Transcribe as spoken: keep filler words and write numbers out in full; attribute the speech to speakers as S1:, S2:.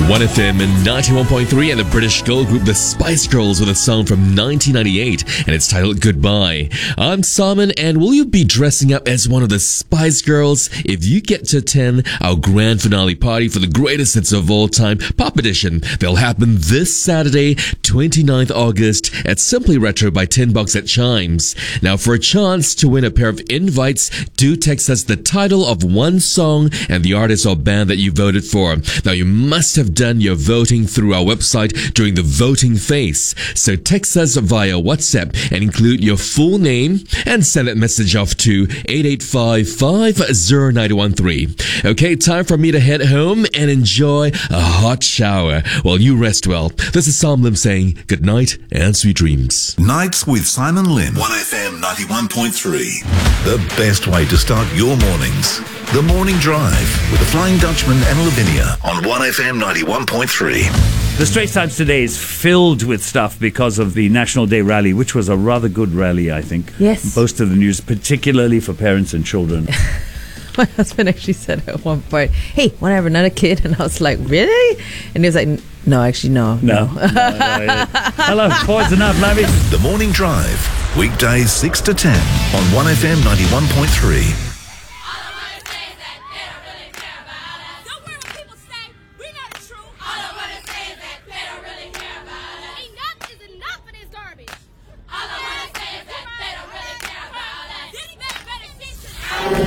S1: one F M ninety-one point three and the British girl group The Spice Girls with a song from nineteen ninety-eight, and it's titled Goodbye. I'm Simon, and will you be dressing up as one of the Spice Girls if you get to attend our grand finale party for the greatest hits of all time, Pop Edition? They'll happen this Saturday, twenty-ninth August at Simply Retro by ten bucks at Chimes. Now, for a chance to win a pair of invites, do text us the title of one song and the artist or band that you voted for. Now, you must have done your voting through our website during the voting phase. So text us via WhatsApp and include your full name and send that message off to eight eight five five zero nine one three. Okay, time for me to head home and enjoy a hot shower while you rest well. This is Sam Lim saying good night and sweet dreams.
S2: Nights with Simon Lim. one F M ninety-one point three. The best way to start your mornings. The Morning Drive with the Flying Dutchman and Lavinia on one F M ninety-one point three.
S3: The Straits Times today is filled with stuff because of the National Day rally, which was a rather good rally, I think.
S4: Yes.
S3: Most of the news, particularly for parents and children.
S4: My husband actually said at one point, hey, want to have another kid? And I was like, really? And he was like, no, actually, no.
S3: No. no, no yeah. Hello, poison up, Lavi.
S2: The Morning Drive, weekdays six to ten on one F M ninety-one point three.